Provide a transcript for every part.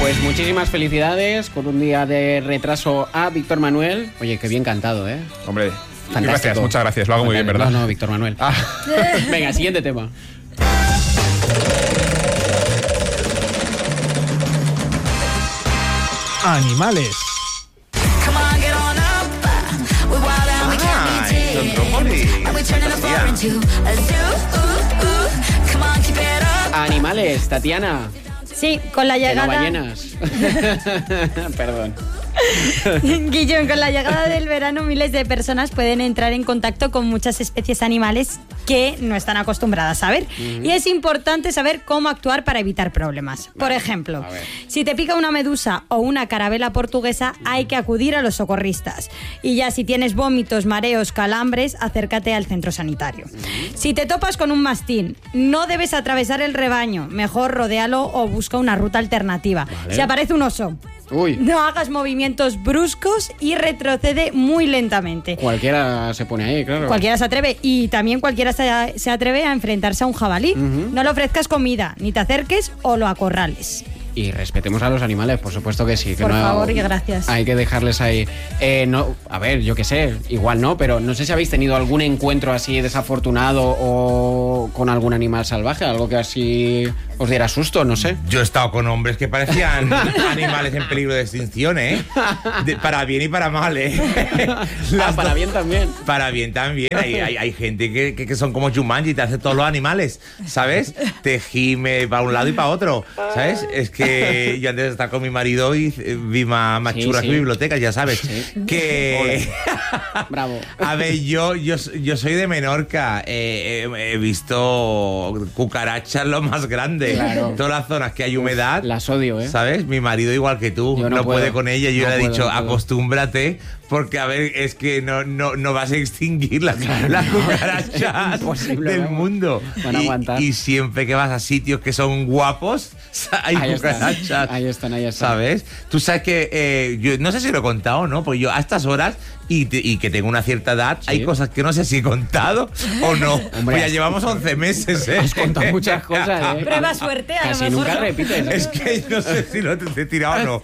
Pues muchísimas felicidades con un día de retraso a Víctor Manuel. Oye, qué bien cantado, ¿eh? Hombre, fantástico. Gracias, muchas gracias. Lo hago muy bien, ¿verdad? No, Víctor Manuel. Ah. Venga, siguiente tema. Animales. Animales, Tatiana. Sí, con la Que no llegada... ballenas. Perdón. Guillón, con la llegada del verano miles de personas pueden entrar en contacto con muchas especies animales que no están acostumbradas a ver. Y es importante saber cómo actuar para evitar problemas. Por ejemplo, si te pica una medusa o una carabela portuguesa, hay que acudir a los socorristas. Y ya si tienes vómitos, mareos, calambres, acércate al centro sanitario. Si te topas con un mastín, no debes atravesar el rebaño. Mejor rodéalo o busca una ruta alternativa. Si aparece un oso, no hagas movimientos bruscos y retrocede muy lentamente. Cualquiera se pone ahí, claro. Cualquiera se atreve y también cualquiera se atreve a enfrentarse a un jabalí. No le ofrezcas comida, ni te acerques o lo acorrales. Y respetemos a los animales, por supuesto que sí. Que Por no, favor y gracias. Hay que dejarles ahí. No, a ver, yo qué sé, igual no, pero no sé si habéis tenido algún encuentro así desafortunado o con algún animal salvaje, algo que así os diera susto, no sé. Yo he estado con hombres que parecían animales en peligro de extinción, ¿eh? Para bien y para mal, ¿eh? Para bien también. Para bien también. Hay gente que son como Jumanji y te hace todos los animales, ¿sabes? Te gime para un lado y para otro, ¿sabes? Es que yo antes de estar con mi marido y vi más churras que bibliotecas, ya sabes. Que... Bravo. A ver, yo soy de Menorca. He visto cucarachas lo más grande. Claro. Todas las zonas que hay humedad. Las odio, ¿eh? ¿Sabes? Mi marido igual que tú. Yo no puede puedo. con ella. Yo No le he puedo, dicho, no puedo. acostúmbrate. Porque, a ver, es que no vas a extinguir las cucarachas Imposible, del vamos. mundo. Van a aguantar. Y siempre que vas a sitios que son guapos, hay Ahí cucarachas. están, ahí están. ¿Sabes? Tú sabes que, yo no sé si lo he contado o no, pues yo a estas horas y que tengo una cierta edad, hay cosas que no sé si he contado o no. Hombre, pues ya llevamos 11 meses, ¿eh? Has contado muchas cosas, ¿eh? Prueba suerte, a lo Casi mejor nunca no. repites. Es que no sé si lo he tirado o no.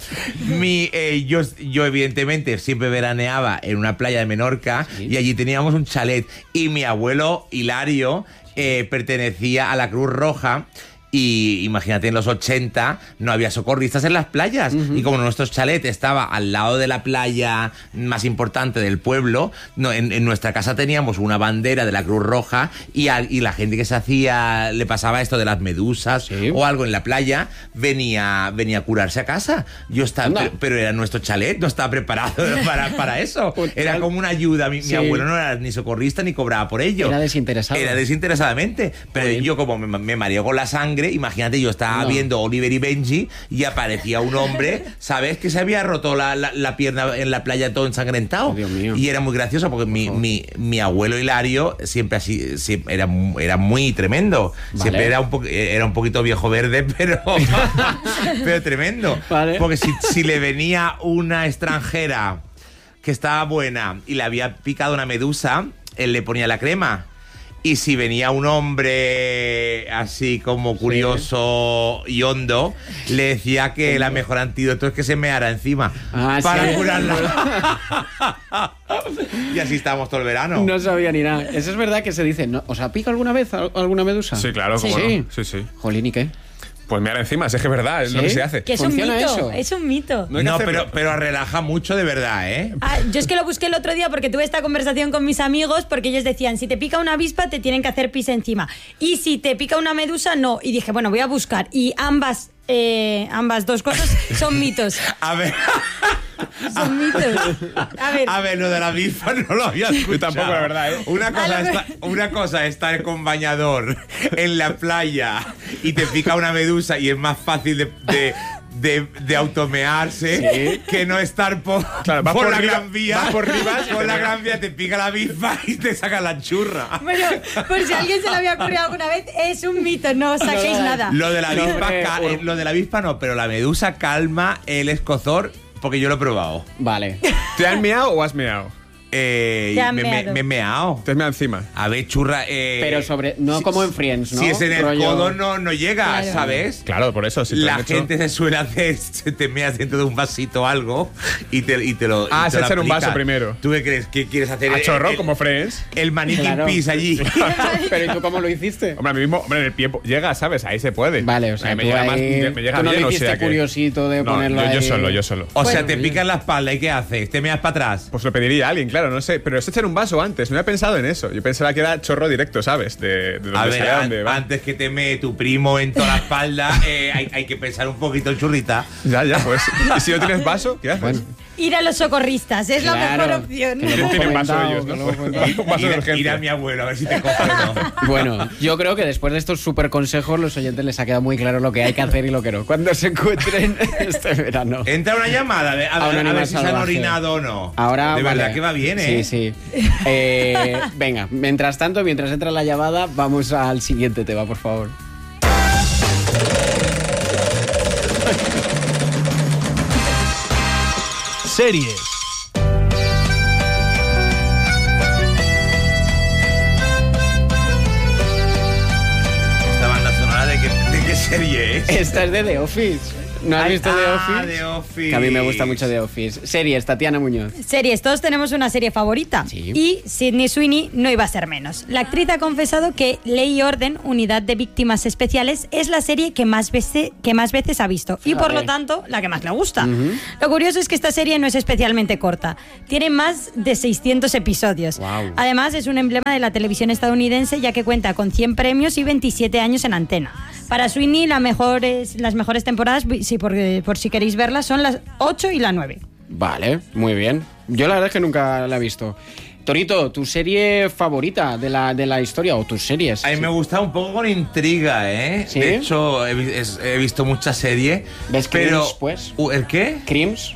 Yo evidentemente siempre veraneaba en una playa de Menorca y allí teníamos un chalet y mi abuelo Hilario pertenecía a la Cruz Roja. Y imagínate, en los 80 no había socorristas en las playas. Y como nuestro chalet estaba al lado de la playa más importante del pueblo, en nuestra casa teníamos una bandera de la Cruz Roja y la gente que le pasaba esto de las medusas o algo en la playa, venía a curarse a casa. Yo estaba, pero era nuestro chalet, no estaba preparado para eso. Era como una ayuda. Mi abuelo no era ni socorrista ni cobraba por ello. Era desinteresado. Era desinteresadamente. Pero yo, como me mareo con la sangre, imagínate, yo estaba viendo Oliver y Benji y aparecía un hombre, ¿sabes? Que se había roto la pierna en la playa todo ensangrentado. Oh, Dios mío. Y era muy gracioso porque mi abuelo Hilario siempre así, era muy tremendo. Vale. Siempre era un poquito viejo verde, pero tremendo. Vale. Porque si le venía una extranjera que estaba buena y le había picado una medusa, él le ponía la crema. Y si venía un hombre así como curioso y hondo, le decía que la mejor antídoto es que se meara encima para curarla. Y así estábamos todo el verano. No sabía ni nada. Eso es verdad que se dice, ¿no? ¿Os ha picado alguna vez alguna medusa? Sí, claro, Sí. cómo Sí. no. Sí, sí. Jolín, ¿y qué? Pues mira encima, si es que es verdad, es lo que se hace. Que es un ¿Funciona mito, eso? es un mito. No hay que hacerlo. pero relaja mucho de verdad, ¿eh? Yo es que lo busqué el otro día porque tuve esta conversación con mis amigos porque ellos decían, si te pica una avispa te tienen que hacer pis encima y si te pica una medusa no. Y dije, bueno, voy a buscar y ambas dos cosas son mitos. A ver, Son mitos. A ver, lo de la avispa no lo había escuchado. Yo tampoco, la verdad, ¿eh? Una cosa es estar con bañador en la playa y te pica una medusa y es más fácil de automearse que no estar por Claro, vas por por la arriba, Gran Vía. vas por arriba, por la Gran Vía, te pica la avispa y te saca la churra. bueno, por si a alguien se lo había ocurrido alguna vez, es un mito, no os saquéis nada. Lo de la avispa, hombre, lo de la avispa no, pero la medusa calma el escozor porque yo lo he probado. Vale. ¿Te han meado o has meado? me he meado. Te has meado encima. A ver, churra. Pero no como en Friends, ¿no? Si es en el Rollo- codo, no llega, Claro. ¿sabes? Claro, por eso. Si te La han hecho- gente se suele hacer, se te meas dentro de un vasito o algo y te lo. Ah, y te se lo echan un vaso aplicas. primero. ¿Tú qué crees? ¿Qué quieres hacer? A chorro, como Friends. El maniquí Claro. pis allí. Pero ¿y tú cómo lo hiciste? Hombre, a mí mismo, hombre, en el pie llega, ¿sabes? Ahí se puede. Vale, o sea, me tú llega ahí- más, me llega tú no bien, le o hiciste sea que... curiosito de No, ponerlo yo ahí. yo solo. O sea, Bueno, te oye. picas la espalda y ¿qué haces? ¿Te meas para atrás? Pues lo pediría a alguien, claro, no sé. Pero es echar un vaso antes. No había pensado en eso. Yo pensaba que era chorro directo, ¿sabes? De donde A ver, sea, donde va. antes que te mee tu primo en toda la espalda, hay que pensar un poquito en churrita. Ya, pues. ¿Y si no tienes vaso, qué haces? Bueno. Ir a los socorristas, es la Claro. mejor opción. Que lo hemos Tienen vaso comentado, ellos, que ¿no? lo hemos comentado. Un vaso de Ir urgencia. a mi abuelo a ver si te coge o no. Bueno, yo creo que después de estos súper consejos, los oyentes les ha quedado muy claro lo que hay que hacer y lo que no. Cuando se encuentren este verano. Entra una llamada A un a animal ver si se han salvaje. orinado o no. Ahora de verdad vale. que va bien, ¿eh? Sí. Venga, mientras tanto, mientras entra la llamada, vamos al siguiente tema, por favor. Series. Esta banda sonora de qué serie es. Esta es de The Office. ¿No has visto The Office? The Office. Que a mí me gusta mucho The Office. Series, Tatiana Muñoz. Series, todos tenemos una serie favorita. Sí. Y Sydney Sweeney no iba a ser menos. La actriz ha confesado que Ley y Orden, Unidad de Víctimas Especiales, es la serie que más veces ha visto. Y por lo Fíjate. tanto, la que más le gusta. Lo curioso es que esta serie no es especialmente corta. Tiene más de 600 episodios. Guau. Además, es un emblema de la televisión estadounidense, ya que cuenta con 100 premios y 27 años en antena. Para Sweeney, las mejores temporadas, por si queréis verlas, son las 8 y la 9. Vale, muy bien. Yo la verdad es que nunca la he visto. Torito, ¿tu serie favorita de la historia o tus series? A mí me gusta un poco con intriga, ¿eh? ¿Sí? De hecho, he visto muchas series. ¿Ves pero Crims, pues? ¿El qué? Crims.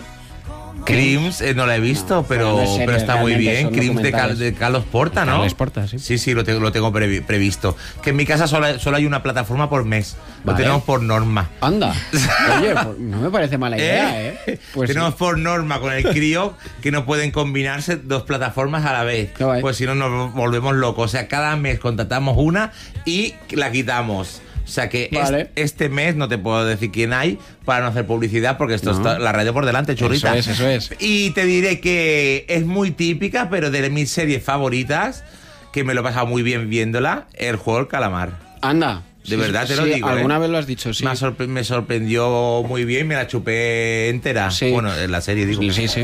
Crims, no la he visto, pero, Bueno, no es serie, pero está muy realmente bien. son Crims documentales. de Carlos Porta, ¿no? Carles Porta, sí. Sí, lo tengo previsto. Que en mi casa solo hay una plataforma por mes. Lo Vale. tenemos por norma. Anda. Oye, pues no me parece mala idea, ¿eh? Pues Tenemos sí. por norma con el crío que no pueden combinarse dos plataformas a la vez. Qué guay. Pues si no nos volvemos locos. O sea, cada mes contratamos una y la quitamos. O sea que Vale. este mes no te puedo decir quién hay para no hacer publicidad porque esto No. está la radio por delante, churrita. Eso es. Y te diré que es muy típica, pero de mis series favoritas, que me lo he pasado muy bien viéndola, el juego del calamar. Anda. De verdad te lo digo. Alguna vez lo has dicho, sí. Me sorprendió muy bien, me la chupé entera. Sí. Bueno, en la serie digo. Sí.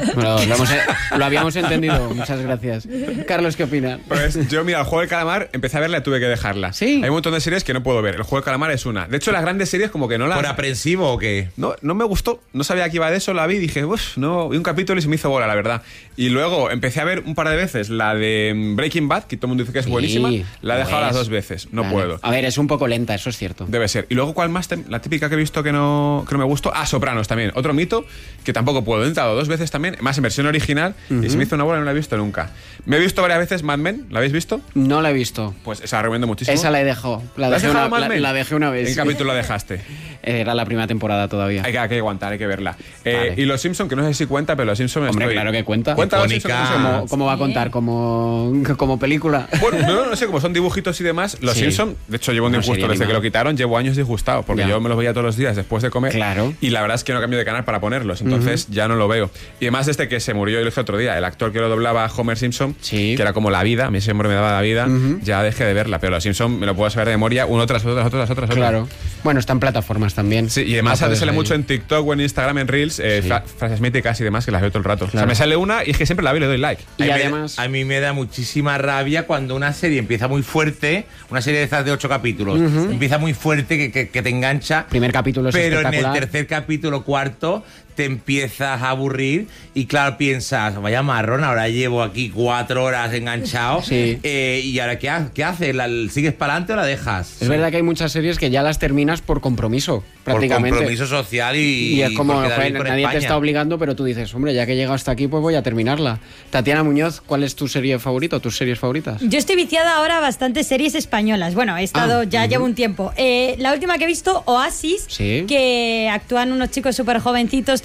Lo habíamos entendido. Muchas gracias. Carlos, ¿qué opinas? Pues yo, mira, el juego del calamar, empecé a verla y tuve que dejarla. Sí. Hay un montón de series que no puedo ver. El juego del calamar es una. De hecho, las grandes series como que no las... ¿Por aprensivo o qué? No me gustó, no sabía que iba de eso, la vi y dije, uff, no, vi un capítulo y se me hizo bola, la verdad. Y luego empecé a ver un par de veces la de Breaking Bad, que todo el mundo dice que es Sí, buenísima. La he dejado lo las es. 2 veces, no Vale. puedo. A ver, es un poco lenta, eso es cierto. Debe ser. Y luego, ¿cuál más? La típica que he visto que no me gustó. Ah, Sopranos también. Otro mito que tampoco puedo. He entrado 2 veces también, más en versión original, y se me hizo una bola y no la he visto nunca. Me he visto varias veces Mad Men, ¿la habéis visto? No la he visto. Pues esa la recomiendo muchísimo. Esa la he dejado. La ¿La has dejé dejado una, Mad Men? la dejé una vez. ¿En qué capítulo la dejaste? Era la primera temporada todavía. Hay que aguantar, hay que verla. Vale. Y Los Simpson, que no sé si cuenta, pero Los Simpson Hombre, claro que cuenta. ¿Cuenta Los Icónica. Simpson? ¿Cómo se llama? ¿Cómo va a contar? ¿Como película? Bueno, no sé, como son dibujitos y demás, Los Sí. Simpson, de hecho llevo un Una disgusto serie desde que animada. lo quitaron, llevo años disgustado, porque Ya. yo me los veía todos los días después de comer. Claro. Y la verdad es que no cambio de canal para ponerlos, entonces ya no lo veo. Y además desde que se murió, y lo dije otro día, el actor que lo doblaba a Homer Simpson, Sí. que era como la vida, a mí siempre me daba la vida, ya dejé de verla, pero Los Simpson me lo puedo saber de memoria, uno tras otro, tras otro. Claro. Bueno, está en plataformas también. Sí, y además La a puedes sale ver. mucho en TikTok o en Instagram, en Reels, frases míticas y demás, que las veo todo el rato. O sea, Claro. me sale una y es que siempre la veo y le doy like. Y A además... mí me da muchísima rabia cuando una serie empieza muy fuerte, una serie de estas de 8 capítulos, empieza muy fuerte, que te engancha, Primer capítulo es pero en el espectacular. tercer capítulo, cuarto, te empiezas a aburrir y claro, piensas, vaya marrón, ahora llevo aquí 4 horas enganchado, Sí. y ahora ¿qué haces? ¿Sigues para adelante o la dejas? Es verdad que hay muchas series que ya las terminas por compromiso, Por prácticamente. compromiso social y es como, por quedar joder, bien con nadie te España. está obligando, pero tú dices, hombre, ya que he llegado hasta aquí, pues voy a terminarla. Tatiana Muñoz, ¿cuál es tu serie favorita o tus series favoritas? Yo estoy viciada ahora a bastantes series españolas. Bueno, he estado, llevo un tiempo. La última que he visto, Oasis, Sí. que actúan unos chicos súper jovencitos,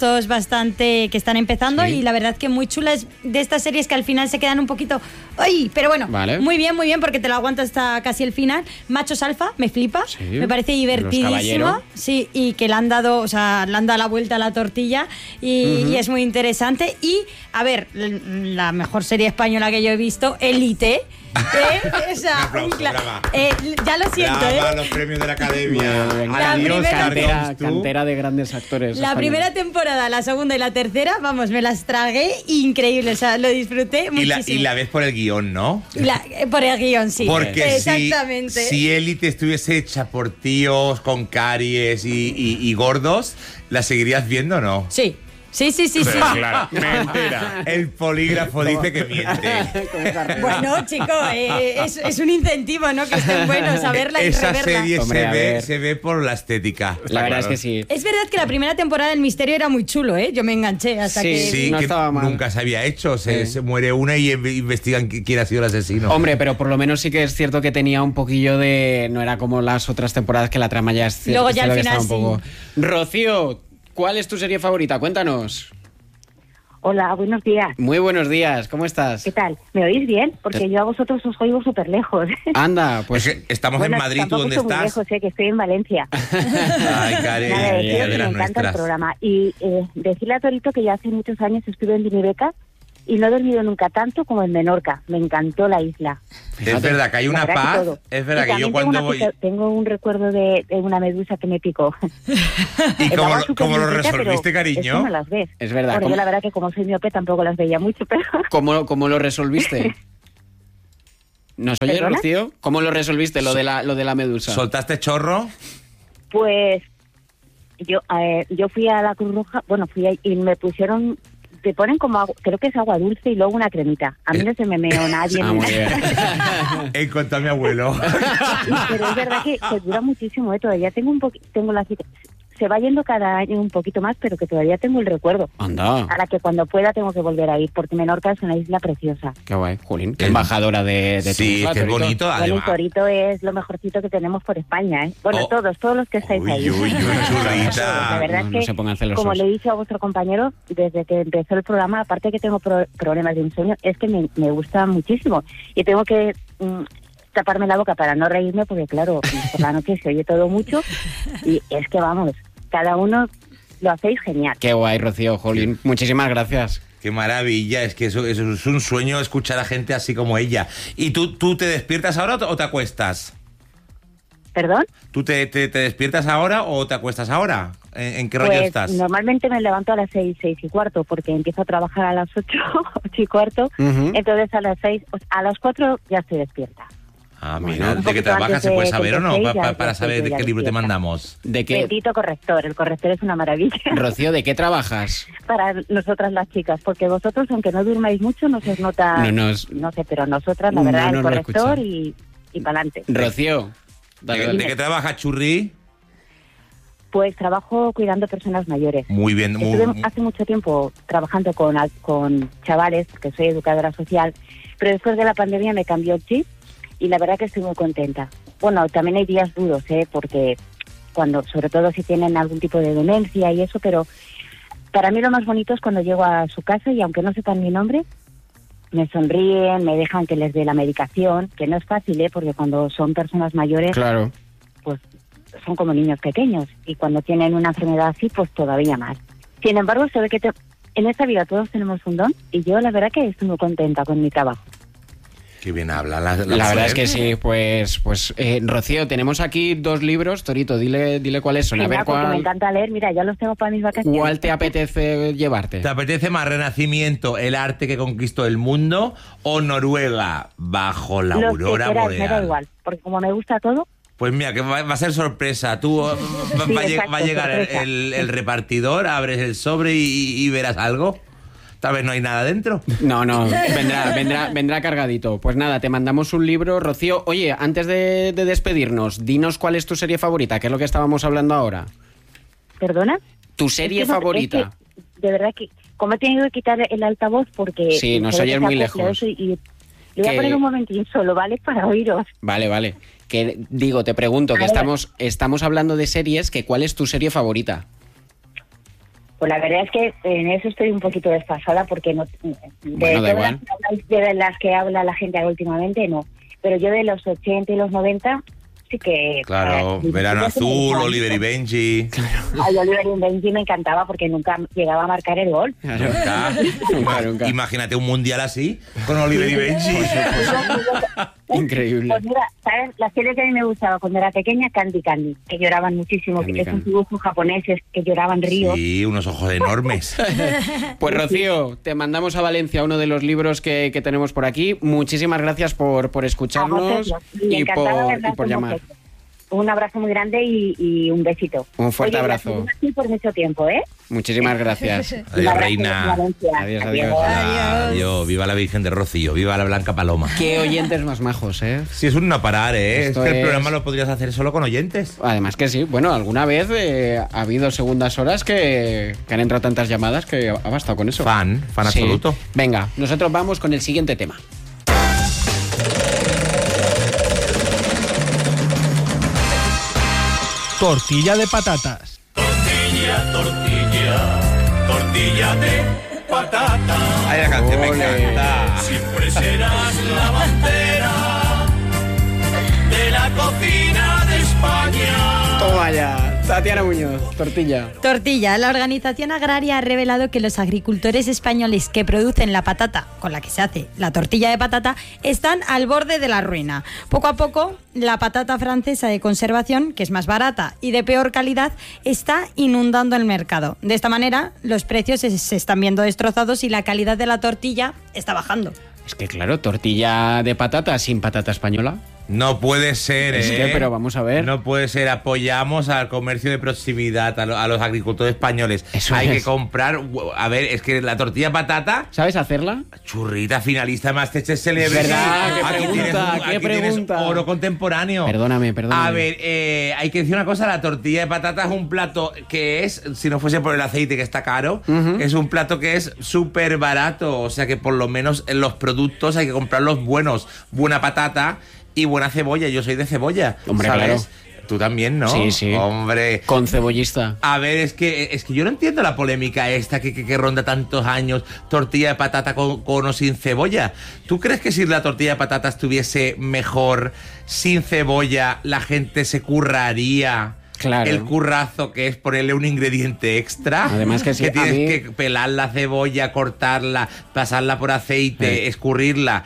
todos bastante que están empezando y la verdad que muy chula. Es de estas series que al final se quedan un poquito... ¡Ay! Pero bueno, muy bien, porque te lo aguantas hasta casi el final. Machos Alfa, me flipa, me parece divertidísimo. Sí, y que le han dado la vuelta a la tortilla y es muy interesante. Y, a ver, la mejor serie española que yo he visto, Élite. Ya lo siento, Brava, los premios de la Academia. Cantera de grandes actores. La primera temporada, la segunda y la tercera, vamos, me las tragué increíble, lo disfruté muchísimo. Y la ves por el guión, ¿no? Por el guión, sí. Porque exactamente. Si Élite estuviese hecha por tíos con caries y gordos, ¿la seguirías viendo o no? Sí. Sí. Claro, mentira. El polígrafo dice que miente. Bueno, chicos, es un incentivo, ¿no? Que estén buenos a verla y Esa reverla. serie se ve por la estética. La verdad es que sí. Es verdad que la primera temporada del misterio era muy chulo, ¿eh? Yo me enganché hasta que... Sí, no que estaba mal. Nunca se había hecho. Se muere una y investigan quién ha sido el asesino. Hombre, pero por lo menos sí que es cierto que tenía un poquillo de... No era como las otras temporadas que la trama ya es cierto. Luego ya al final un poco... Rocío, ¿cuál es tu serie favorita? Cuéntanos. Hola, buenos días. Muy buenos días, ¿cómo estás? ¿Qué tal? ¿Me oís bien? Porque yo a vosotros os oigo súper lejos. Anda, pues... Es que estamos en Madrid, ¿tú dónde estás? Muy lejos, que estoy en Valencia. Ay, Karen, me encanta el programa. Y decirle a Torito que ya hace muchos años estuve en Dinamarca y no he dormido nunca tanto como en Menorca. Me encantó la isla. Es verdad que hay una paz. Es verdad que yo cuando voy... Tengo un recuerdo de una medusa que me picó. ¿Y cómo lo resolviste, cariño? No las ves. Es verdad. Bueno, yo la verdad que como soy miope tampoco las veía mucho, pero... ¿Cómo lo resolviste? ¿Nos oyes, Rocío? ¿Cómo lo resolviste, lo de la medusa? ¿Soltaste chorro? Pues yo fui a la Cruz Roja, y me pusieron... Te ponen como agua, creo que es agua dulce y luego una cremita. A mí no se me meó nadie. Muy bien. En cuanto a mi abuelo. Pero es verdad que dura muchísimo, todavía tengo la cita. Se va yendo cada año un poquito más, pero que todavía tengo el recuerdo. Anda. Ahora que cuando pueda tengo que volver a ir, porque Menorca es una isla preciosa. Qué guay, Jolín. Qué embajadora de sí, que es bonito, además. Bueno, Torito es lo mejorcito que tenemos por España, ¿eh? Bueno, todos los que estáis ahí. Churrita. La verdad es que, como le he dicho a vuestro compañero, desde que empezó el programa, aparte que tengo problemas de insomnio, es que me gusta muchísimo. Y tengo que... taparme la boca para no reírme, porque claro, por la noche se oye todo mucho y es que vamos, cada uno lo hacéis genial. Qué guay, Rocío, jolín, muchísimas gracias. Qué maravilla, es que eso es un sueño escuchar a gente así como ella. ¿Y tú te despiertas ahora o te acuestas? ¿Perdón? ¿Tú te despiertas ahora o te acuestas ahora? ¿En qué rollo estás? Normalmente me levanto a las 6:15, porque empiezo a trabajar a las 8:15, entonces a las 6, a las 4 ya estoy despierta. Ah, mira, ¿de qué trabajas? ¿Se puede saber o no? Para saber de qué libro te mandamos. ¿De qué? Bendito corrector, el corrector es una maravilla. Rocío, ¿de qué trabajas? Para nosotras las chicas, porque vosotros, aunque no durmáis mucho, no se os nota, no sé, pero nosotras, la verdad, el corrector y para adelante. Rocío, ¿de qué trabajas, Churri? Pues trabajo cuidando personas mayores. Muy bien. Estuve hace mucho tiempo trabajando con chavales, porque soy educadora social, pero después de la pandemia me cambió el chip. Y la verdad que estoy muy contenta. Bueno, también hay días duros, porque sobre todo si tienen algún tipo de demencia y eso, pero para mí lo más bonito es cuando llego a su casa y aunque no sepan mi nombre, me sonríen, me dejan que les dé la medicación, que no es fácil, porque cuando son personas mayores, claro, pues son como niños pequeños y cuando tienen una enfermedad así, pues todavía más. Sin embargo, se ve que en esta vida todos tenemos un don y yo la verdad que estoy muy contenta con mi trabajo. Qué bien habla la verdad es que sí, pues Rocío, tenemos aquí 2 libros. Torito, dile cuáles son. Sí, a ver cuál. Me encanta leer, mira, ya los tengo para mis vacaciones. ¿Cuál te apetece llevarte? ¿Te apetece más Renacimiento, el arte que conquistó el mundo, o Noruega, bajo la aurora boreal? Me da igual, porque como me gusta todo. Pues mira, que va a ser sorpresa. Tú sí, va a llegar el repartidor, abres el sobre y verás algo. Tal vez no hay nada dentro. No, vendrá cargadito. Pues nada, te mandamos un libro. Rocío, oye, antes de despedirnos, dinos cuál es tu serie favorita, que es lo que estábamos hablando ahora. ¿Perdona? ¿Tu serie favorita? De verdad que, como he tenido que quitar el altavoz porque... Sí, nos oyes muy lejos. Y le voy a poner un momentín solo, ¿vale? Para oíros. Vale. Que digo, te pregunto, que estamos hablando de series, que ¿cuál es tu serie favorita? Pues la verdad es que en eso estoy un poquito desfasada porque no Bueno, da igual. de las que habla la gente últimamente, no. Pero yo de los 80 y los 90 sí que... Claro, Verano Azul, Oliver y Benji. Ay, Oliver y Benji me encantaba porque nunca llegaba a marcar el gol. Nunca. Imagínate un mundial así, con Oliver y Benji. Increíble. Pues mira, ¿sabes? La serie que a mí me gustaba cuando era pequeña, Candy Candy, que lloraban muchísimo, Candy que son Candy. dibujos japoneses que lloraban ríos. Sí, unos ojos enormes. Pues Rocío, te mandamos a Valencia uno de los libros que tenemos por aquí. Muchísimas gracias por escucharnos y por llamar. Un abrazo muy grande y un besito. Un fuerte abrazo. Gracias por mucho tiempo, ¿eh? Muchísimas gracias. Un Adiós, abrazo reina. desde Valencia. Adiós, adiós. Adiós. Viva la Virgen de Rocío, viva la Blanca Paloma. Qué oyentes más majos, ¿eh? Si es un no parar, ¿eh? Esto es que el es- programa lo podrías hacer solo con oyentes. Además que sí. Bueno, alguna vez ha habido segundas horas que han entrado tantas llamadas que ha bastado con eso. Fan Sí. absoluto. Venga, nosotros vamos con el siguiente tema. Tortilla de patatas. Tortilla de patata. Ay, la canción me Ole. encanta. Siempre serás la bandera de la cocina de España. Toma ya. Tatiana Muñoz, tortilla. Tortilla. La Organización Agraria ha revelado que los agricultores españoles que producen la patata con la que se hace la tortilla de patata están al borde de la ruina. Poco a poco, la patata francesa de conservación, que es más barata y de peor calidad, está inundando el mercado. De esta manera, los precios se están viendo destrozados y la calidad de la tortilla está bajando. Es que claro, tortilla de patata sin patata española. No puede ser, Es que, pero vamos a ver. No puede ser. Apoyamos al comercio de proximidad, a los agricultores españoles. Eso Hay es. que comprar. A ver, es que la tortilla de patata, ¿Sabes hacerla? churrita finalista de Masterchef Celebrity. ¿Verdad? ¿Qué Aquí pregunta? tienes ¿Qué aquí tienes pregunta? oro contemporáneo. Perdóname. A ver, hay que decir una cosa, la tortilla de patata es un plato que es, si no fuese por el aceite que está caro, es un plato que es súper barato, o sea que por lo menos en los productos hay que comprarlos buenos, buena patata y buena cebolla, yo soy de cebolla, Hombre, ¿sabes? claro. Tú también, ¿no? Sí, sí. Hombre. Con cebollista. A ver, es que yo no entiendo la polémica esta que ronda tantos años, tortilla de patata con o sin cebolla. ¿Tú crees que si la tortilla de patata estuviese mejor sin cebolla, la gente se curraría? Claro. El currazo que es ponerle un ingrediente extra. Además que sí, Que a tienes mí- que pelar la cebolla, cortarla, pasarla por aceite, escurrirla.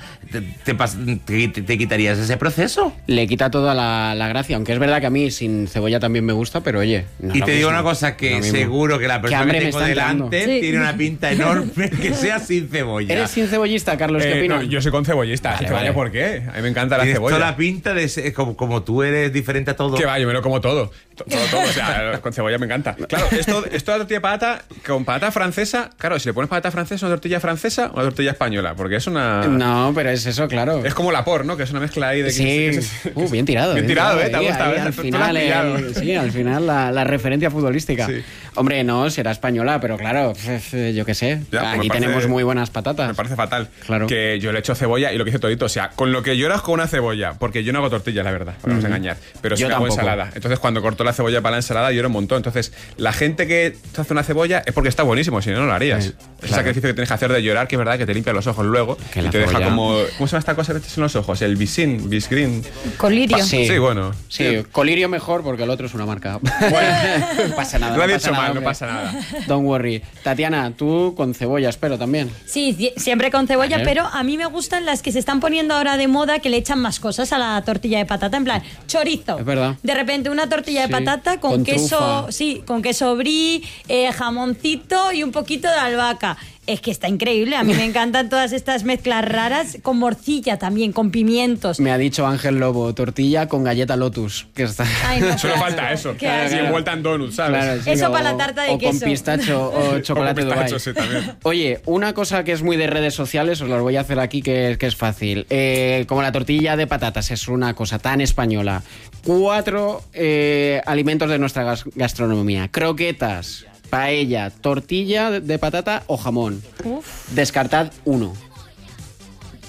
¿Te quitarías ese proceso? Le quita toda la gracia, aunque es verdad que a mí sin cebolla también me gusta, pero oye. no Y es lo te digo mismo. una cosa, No que es lo mismo. seguro que la persona hambre que me tengo está entrando. delante Sí. tiene una pinta enorme que sea sin cebolla. ¿Eres sin cebollista, Carlos? ¿Qué opinas? No, yo soy con cebollista. Vale, Que vaya, vale. ¿por qué? A mí me encanta la Tienes cebolla. toda la pinta de ser, como tú eres diferente a todo. Que va, yo me lo como todo. Todo. O sea, con cebolla me encanta. Claro, esto de la tortilla de patata, con patata francesa, claro, si le pones patata francesa, una tortilla francesa o una tortilla española, porque es una... No, pero es eso, claro. Es como la por, ¿no? Que es una mezcla ahí de... Sí, bien tirado. Bien tirado, ¿eh? Te ha ahí, gustado, ahí, ¿eh? al Tú lo has final, pillado. sí, al final la referencia futbolística. Sí. Hombre, no, será española, pero claro, yo qué sé. Ya, pues Aquí me parece- tenemos muy buenas patatas. Me parece fatal. Claro. Que yo le echo cebolla y lo que dice Todito, o sea, con lo que lloras con una cebolla, porque yo no hago tortillas, la verdad, no vamos a engañar, pero sí Yo que hago tampoco. ensalada. Entonces, cuando corto la cebolla para la ensalada, lloro un montón. Entonces, la gente que te hace una cebolla es porque está buenísimo, si no, no lo harías. Sí, Es el claro. sacrificio que tienes que hacer de llorar, que es verdad que te limpia los ojos luego Que y la te deja cebolla- como... ¿Cómo se llama esta cosa que te echas en los ojos? El bisgreen. Colirio. Sí. Sí, bueno. Sí, Colirio mejor porque el otro es una marca. no pasa nada. Lo ha no dicho pasa nada, mal, no hombre. pasa nada. Don't worry. Tatiana, tú con cebolla, espero también. Sí, siempre con cebolla, Vale. pero a mí me gustan las que se están poniendo ahora de moda, que le echan más cosas a la tortilla de patata, en plan chorizo. Es verdad. De repente una tortilla Sí, de patata con, con queso, trufa. sí, con queso brie, jamoncito y un poquito de albahaca. Es que está increíble, a mí me encantan todas estas mezclas raras, con morcilla también, con pimientos. Me ha dicho Ángel Lobo, tortilla con galleta Lotus. Que está... Ay, no, Solo qué falta asco, eso. qué Así asco. envuelta en donuts, ¿sabes? Claro, sí, Eso para la tarta de o con queso. pistacho o chocolate O con Dubai. pistacho, sí, también. Oye, una cosa que es muy de redes sociales, os lo voy a hacer aquí que es fácil. Como la tortilla de patatas es una cosa tan española. 4 alimentos de nuestra gastronomía. Croquetas, paella, tortilla de patata o jamón. Descartad uno.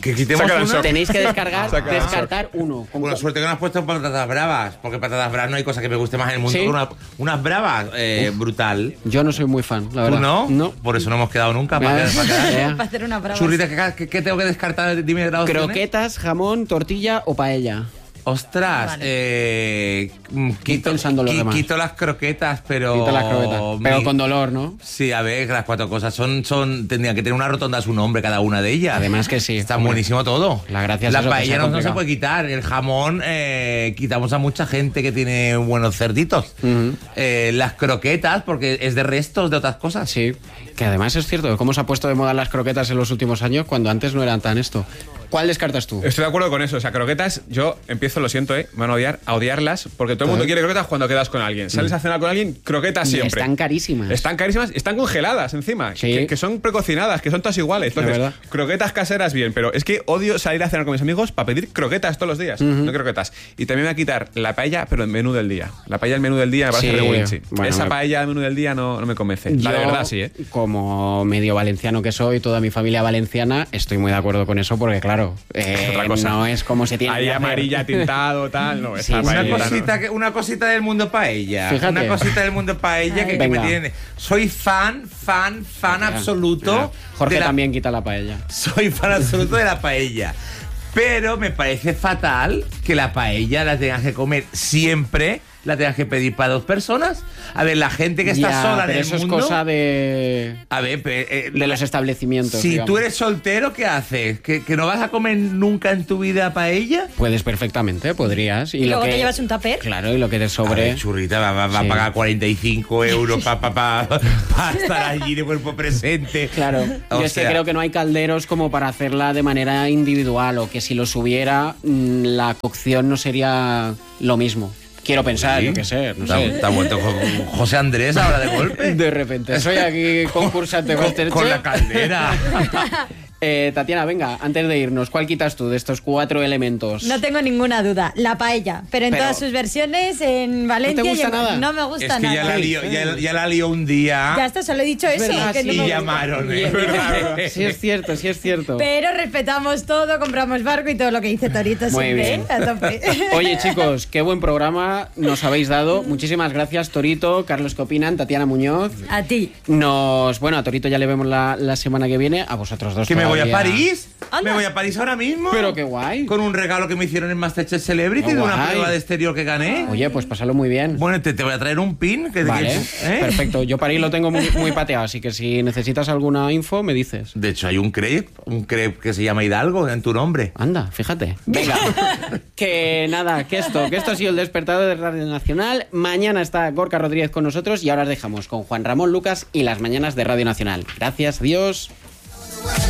Que quitemos Sácala del una. shock. Tenéis que descartar uno. Bueno, suerte que no has puesto patatas bravas, porque patatas bravas no hay cosa que me guste más en el mundo ¿Sí? que unas bravas, brutal. Yo no soy muy fan, la ¿Tú verdad. no? No. Por eso no hemos quedado nunca. Para Ya. quedar. Para hacer una brava. Churrita, ¿qué tengo que descartar? Dime las opciones. Croquetas, jamón, tortilla o paella. Ostras, pensando lo demás. quito las croquetas, pero... Quita las croquetas. Pero con dolor, ¿no? Sí, a ver, las 4 cosas tendrían que tener una rotonda a su nombre cada una de ellas. Además que sí. Está Hombre. buenísimo todo. La gracia es La eso, que paella sea no se complicado. puede quitar. El jamón, quitamos a mucha gente que tiene buenos cerditos. Las croquetas, porque es de restos de otras cosas. Sí, que además es cierto, cómo se ha puesto de moda las croquetas en los últimos años cuando antes no eran tan esto. ¿Cuál descartas tú? Estoy de acuerdo con eso. O sea, croquetas, yo empiezo, lo siento, me van a odiarlas, porque todo el mundo quiere croquetas cuando quedas con alguien. Sales a cenar con alguien, croquetas Y siempre. están carísimas. Están carísimas, están congeladas encima, Sí. que son precocinadas, que son todas iguales. Entonces, verdad. croquetas caseras bien, pero es que odio salir a cenar con mis amigos para pedir croquetas todos los días, no croquetas. Y también me voy a quitar la paella, pero el menú del día. La paella, el menú del día me parece Sí. regulinchi. Bueno, Esa paella, el menú del día no me convence. Yo, La de verdad, sí, ¿eh? Como medio valenciano que soy, toda mi familia valenciana, estoy muy de acuerdo con eso porque, claro, otra cosa. no es como se tiene Ahí que hacer. amarilla, tintado, tal, no. Sí, esa una paella, no. Una cosita del mundo paella. Fíjate. Una cosita del mundo paella que me Venga. tiene. Soy fan absoluto. Mira, Jorge de la- también quita la paella. Soy fan absoluto de la paella. Pero me parece fatal que la paella la tengas que comer siempre, la tengas que pedir para 2 personas. A ver, la gente que está Ya, sola en pero el eso mundo... es cosa de A ver, los establecimientos. si digamos. tú eres soltero, ¿qué haces? ¿Que no vas a comer nunca en tu vida paella? Puedes perfectamente, podrías. Y luego lo que, te llevas un tupper. Claro, y lo que te A sobre. ver, churrita, va a Sí. pagar 45 euros para estar allí de cuerpo presente. Claro, O yo es que sea, creo que no hay calderos como para hacerla de manera individual o que si los hubiera, la cocción no sería lo mismo. Quiero pensar, yo qué sé, no sé. Te ha vuelto José Andrés ahora de golpe. De repente, soy aquí concursante Masterchef. Con la caldera. Tatiana, venga, antes de irnos, ¿cuál quitas tú de estos 4 elementos? No tengo ninguna duda, la paella, pero en Pero- todas sus versiones, en Valencia gusta y en- nada? no me gusta Es que nada. ya la lió, ya la lió un día. Ya está, solo he dicho eso. verdad, que no y me gusta. llamaron. Sí es cierto, sí es cierto. Pero respetamos todo, compramos barco y todo lo que dice Torito Muy siempre, bien. ¿eh? A tope. Oye, chicos, qué buen programa nos habéis dado. Muchísimas gracias, Torito, Carlos, ¿qué opinan? Tatiana Muñoz. A ti. Bueno, a Torito ya le vemos la semana que viene, a vosotros dos ¿Que me voy a todavía. París? Anda. ¿Me voy a París ahora mismo? Pero qué guay. Con un regalo que me hicieron en Masterchef Celebrity Qué de una guay. prueba de exterior que gané. Oye, pues pásalo muy bien. Bueno, te voy a traer un pin. Vale, ¿eh? perfecto. Yo París lo tengo muy pateado, así que si necesitas alguna info, me dices. De hecho, hay un crepe que se llama Hidalgo en tu nombre. Anda, fíjate. Venga. que nada, que esto ha sido el despertador de Radio Nacional. Mañana está Gorka Rodríguez con nosotros y ahora os dejamos con Juan Ramón Lucas y las mañanas de Radio Nacional. Gracias, adiós.